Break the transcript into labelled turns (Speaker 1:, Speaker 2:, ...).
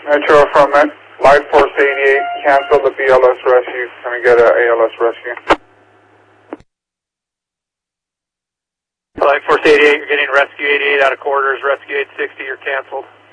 Speaker 1: Metro from Light Force 88, cancel the BLS rescue. Can we get an ALS rescue?
Speaker 2: Light Force 88, you're getting rescue 88 out of quarters, rescue 860, you're canceled.